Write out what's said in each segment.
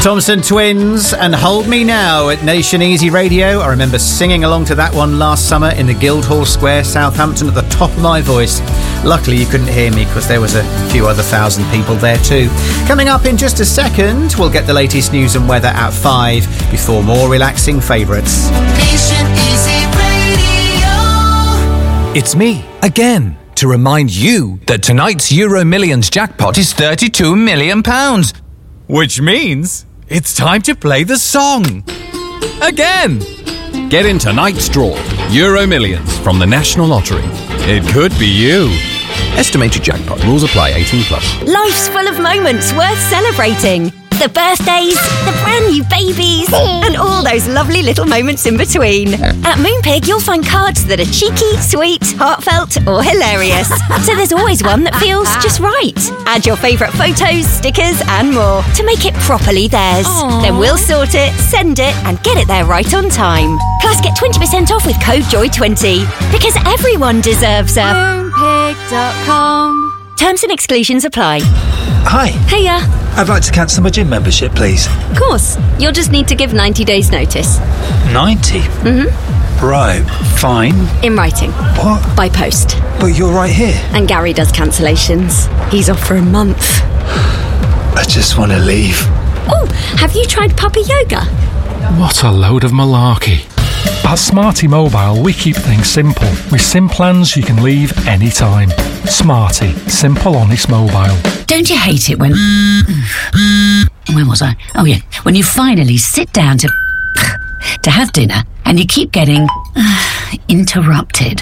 Thompson Twins and Hold Me Now at Nation Easy Radio. I remember singing along to that one last summer in the Guildhall Square, Southampton, at the top of my voice. Luckily you couldn't hear me because there was a few other thousand people there too. Coming up in just a second, we'll get the latest news and weather at 5 before more relaxing favourites. Nation Easy Radio. It's me, again, to remind you that tonight's Euro Millions jackpot is £32 million. Which means it's time to play the song. Again. Get in tonight's draw. Euro Millions from the National Lottery. It could be you. Estimated jackpot. Rules apply. 18+. Life's full of moments worth celebrating. The birthdays, the brand new babies, and all those lovely little moments in between. At Moonpig, you'll find cards that are cheeky, sweet, heartfelt, or hilarious. So there's always one that feels just right. Add your favourite photos, stickers, and more to make it properly theirs. Aww. Then we'll sort it, send it, and get it there right on time. Plus, get 20% off with code JOY20. Because everyone deserves a Moonpig.com. Terms and exclusions apply. Hi. Hiya. I'd like to cancel my gym membership, please. Of course. You'll just need to give 90 days notice. 90? Mm-hmm. Right, fine. In writing. What? By post. But you're right here. And Gary does cancellations. He's off for a month. I just want to leave. Oh, have you tried puppy yoga? What a load of malarkey. At Smarty Mobile, we keep things simple. With SIM plans you can leave anytime. Smarty. Simple, honest mobile. Don't you hate it when... Where was I? Oh, yeah. When you finally sit down to have dinner and you keep getting interrupted.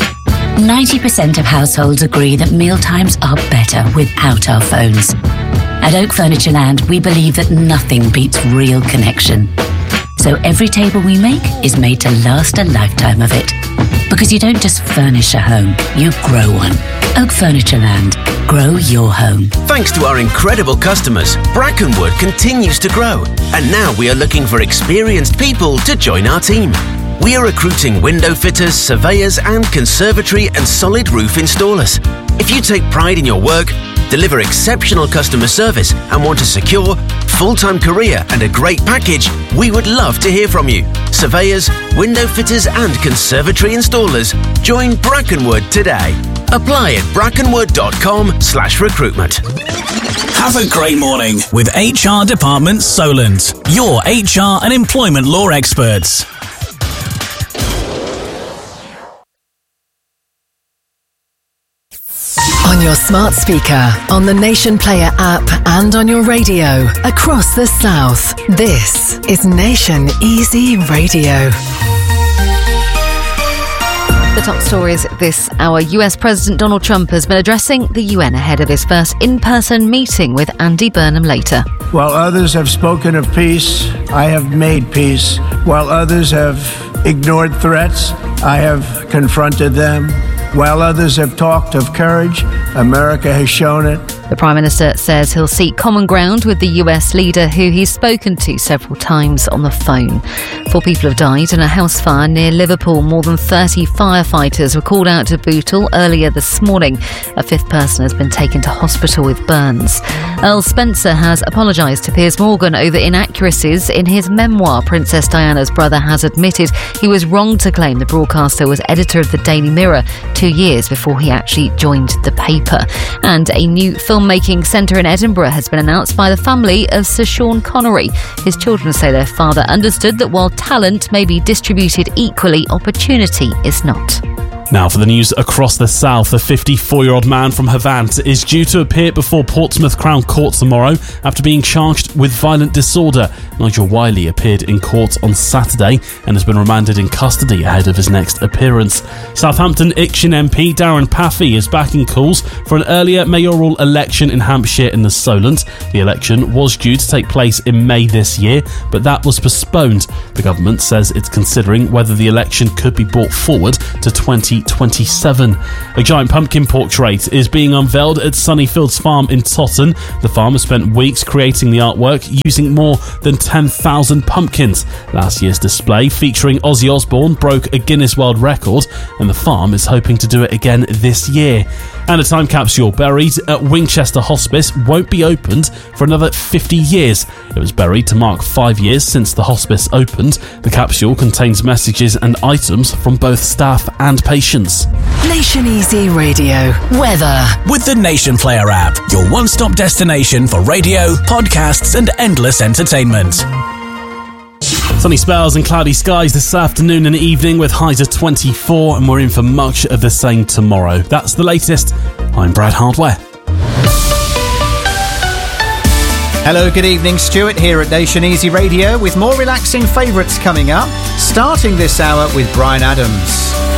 90% of households agree that mealtimes are better without our phones. At Oak Furnitureland, we believe that nothing beats real connection. So every table we make is made to last a lifetime of it. Because you don't just furnish a home, you grow one. Oak Furnitureland. Grow your home. Thanks to our incredible customers, Brackenwood continues to grow. And now we are looking for experienced people to join our team. We are recruiting window fitters, surveyors, and conservatory and solid roof installers. If you take pride in your work, deliver exceptional customer service, and want a secure, full-time career and a great package, we would love to hear from you. Surveyors, window fitters, and conservatory installers, join Brackenwood today. Apply at brackenwood.com/recruitment. Have a great morning with HR Department Solent, your HR and employment law experts. On your smart speaker, on the Nation Player app, and on your radio across the South. This is Nation Easy Radio. The top stories this hour. US President Donald Trump has been addressing the UN ahead of his first in-person meeting with Andy Burnham later. While others have spoken of peace, I have made peace. While others have ignored threats, I have confronted them. While others have talked of courage, America has shown it. The Prime Minister says he'll seek common ground with the US leader, who he's spoken to several times on the phone. 4 people have died in a house fire near Liverpool. More than 30 firefighters were called out to Bootle earlier this morning. A 5th person has been taken to hospital with burns. Earl Spencer has apologised to Piers Morgan over inaccuracies in his memoir. Princess Diana's brother has admitted he was wrong to claim the broadcaster was editor of the Daily Mirror 2 years before he actually joined the paper. And a new filmmaking centre in Edinburgh has been announced by the family of Sir Sean Connery. His children say their father understood that while talent may be distributed equally, opportunity is not. Now for the news across the south. A 54-year-old man from Havant is due to appear before Portsmouth Crown Court tomorrow after being charged with violent disorder. Nigel Wiley appeared in court on Saturday and has been remanded in custody ahead of his next appearance. Southampton Itchen MP Darren Paffy is backing calls for an earlier mayoral election in Hampshire and the Solent. The election was due to take place in May this year, but that was postponed. The government says it's considering whether the election could be brought forward to 2027. A giant pumpkin portrait is being unveiled at Sunnyfields Farm in Totton. The farm has spent weeks creating the artwork using more than 10,000 pumpkins. Last year's display, featuring Ozzy Osbourne, broke a Guinness World Record, and the farm is hoping to do it again this year. And a time capsule buried at Winchester Hospice won't be opened for another 50 years. It was buried to mark 5 years since the hospice opened. The capsule contains messages and items from both staff and patients. Nation Easy Radio. Weather. With the Nation Player app, your one-stop destination for radio, podcasts and endless entertainment. Sunny spells and cloudy skies this afternoon and evening with highs of 24, and we're in for much of the same tomorrow. That's the latest. I'm Brad Hardware. Hello, good evening. Stuart here at Nation Easy Radio with more relaxing favourites coming up, starting this hour with Bryan Adams.